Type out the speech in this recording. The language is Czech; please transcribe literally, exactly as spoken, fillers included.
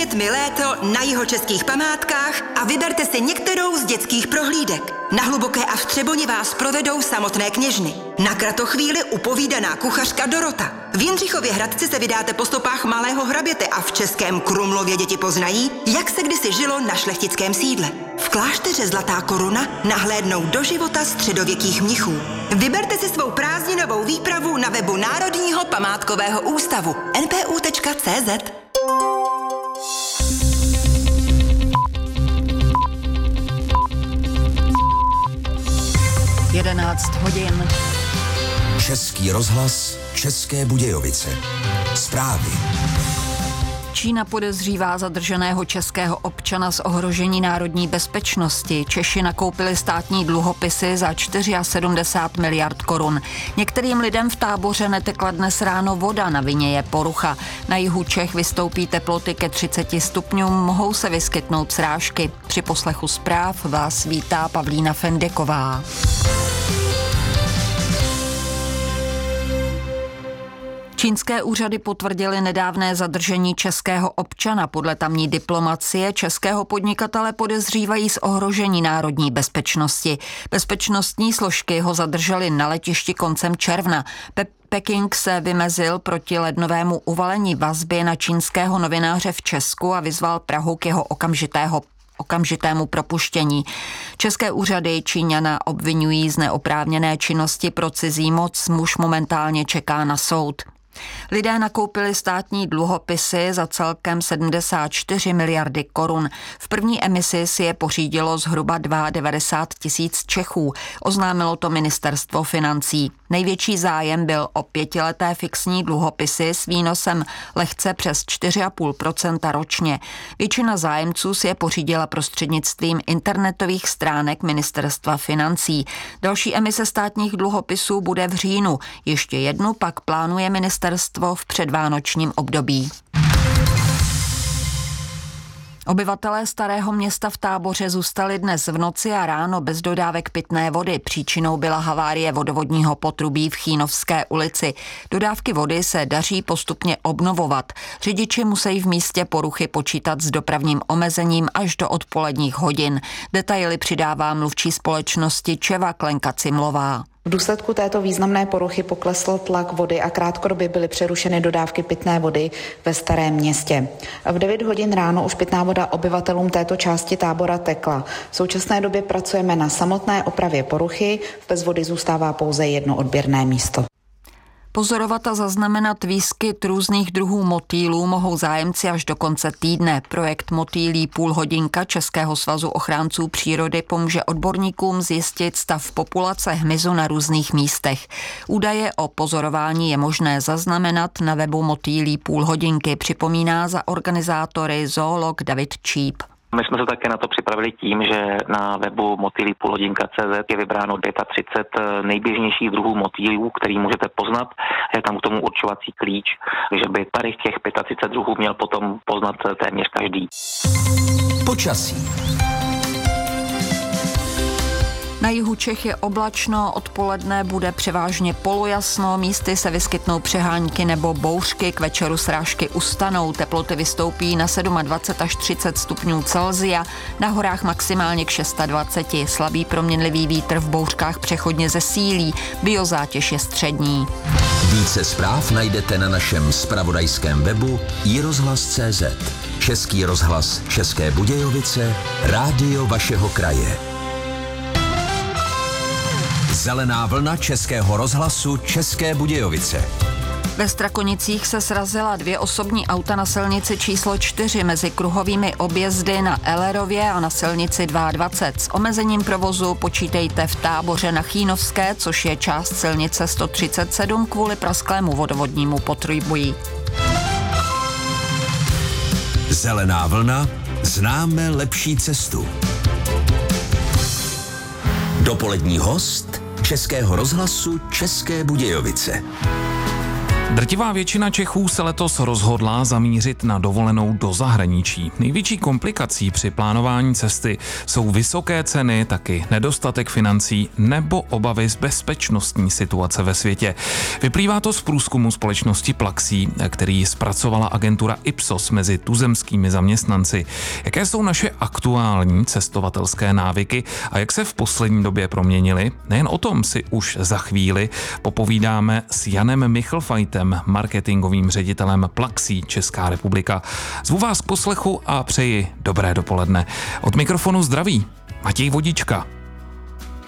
dětmi léto na jihočeských památkách a vyberte si některou z dětských prohlídek. Na Hluboké a v Třeboni vás provedou samotné kněžny. Na kratochvíli upovídaná kuchařka Dorota. V Jindřichově Hradci se vydáte po stopách malého hraběte a v Českém Krumlově děti poznají, jak se kdysi žilo na šlechtickém sídle. V klášteře Zlatá Koruna nahlédnou do života středověkých mnichů. Vyberte si svou prázdninovou výpravu na webu Národního památkového ústavu en pé ú tečka cé zet. jedenáct hodin. Český rozhlas, České Budějovice. Zprávy. Čína podezřívá zadrženého českého občana z ohrožení národní bezpečnosti. Češi nakoupili státní dluhopisy za sedmdesát čtyři miliard korun. Některým lidem v Táboře netekla dnes ráno voda, na vině je porucha. Na jihu Čech vystoupí teploty ke třiceti stupňům, mohou se vyskytnout srážky. Při poslechu zpráv vás vítá Pavlína Fendeková. Čínské úřady potvrdily nedávné zadržení českého občana. Podle tamní diplomacie českého podnikatele podezřívají z ohrožení národní bezpečnosti. Bezpečnostní složky ho zadržely na letišti koncem června. Pe- Peking se vymezil proti lednovému uvalení vazby na čínského novináře v Česku a vyzval Prahu k jeho okamžitého okamžitému propuštění. České úřady Číňana obvinují z neoprávněné činnosti pro cizí moc, muž momentálně čeká na soud. Lidé nakoupili státní dluhopisy za celkem sedmdesát čtyři miliardy korun. V první emisi si je pořídilo zhruba devadesát dva tisíc Čechů. Oznámilo to ministerstvo financí. Největší zájem byl o pětileté fixní dluhopisy s výnosem lehce přes čtyři celá pět procenta ročně. Většina zájemců si je pořídila prostřednictvím internetových stránek ministerstva financí. Další emise státních dluhopisů bude v říjnu. Ještě jednu pak plánuje ministerstvo v předvánočním období. Obyvatelé Starého Města v Táboře zůstali dnes v noci a ráno bez dodávek pitné vody. Příčinou byla havárie vodovodního potrubí v Chínovské ulici. Dodávky vody se daří postupně obnovovat. Řidiči musí v místě poruchy počítat s dopravním omezením až do odpoledních hodin. Detaily přidává mluvčí společnosti Čeva Klenka Cimlová. V důsledku této významné poruchy poklesl tlak vody a krátkodobě byly přerušeny dodávky pitné vody ve Starém Městě. V devět hodin ráno už pitná voda obyvatelům této části Tábora tekla. V současné době pracujeme na samotné opravě poruchy, bez vody zůstává pouze jedno odběrné místo. Pozorovat a zaznamenat výskyt různých druhů motýlů mohou zájemci až do konce týdne. Projekt Motýlí půl hodinka Českého svazu ochránců přírody pomůže odborníkům zjistit stav populace hmyzu na různých místech. Údaje o pozorování je možné zaznamenat na webu Motýlí půl hodinky, připomíná za organizátory zoolog David Číp. My jsme se také na to připravili tím, že na webu motýlí půl hodinka tečka cé zet je vybráno třicet pět nejběžnějších druhů motýlů, který můžete poznat. Je tam k tomu určovací klíč, že by tady těch třicet pět druhů měl potom poznat téměř každý. Počasí. Na jihu Čech je oblačno, odpoledne bude převážně polojasno, místy se vyskytnou přehánky nebo bouřky, k večeru srážky ustanou, teploty vystoupí na dvacet sedm až třicet stupňů Celsia, na horách maximálně k dvacet šest, slabý proměnlivý vítr v bouřkách přechodně zesílí, biozátěž je střední. Více zpráv najdete na našem zpravodajském webu i rozhlas tečka cé zet. Český rozhlas České Budějovice, rádio vašeho kraje. Zelená vlna Českého rozhlasu České Budějovice. Ve Strakonicích se srazila dvě osobní auta na silnici číslo čtyři mezi kruhovými objezdy na Ellerově a na silnici dvacet dva. S omezením provozu počítejte v Táboře na Chínovské, což je část silnice sto třicet sedm kvůli prasklému vodovodnímu potrubí. Zelená vlna, známe lepší cestu. Dopolední host Českého rozhlasu České Budějovice. Drtivá většina Čechů se letos rozhodla zamířit na dovolenou do zahraničí. Největší komplikací při plánování cesty jsou vysoké ceny, taky nedostatek financí nebo obavy z bezpečnostní situace ve světě. Vyplývá to z průzkumu společnosti Plaxí, který zpracovala agentura Ipsos mezi tuzemskými zaměstnanci. Jaké jsou naše aktuální cestovatelské návyky a jak se v poslední době proměnily? Nejen o tom si už za chvíli popovídáme s Janem Michlfajtem, marketingovým ředitelem Plaxí Česká republika. Zvu vás k poslechu a přeji dobré dopoledne. Od mikrofonu zdraví Matěj Vodička.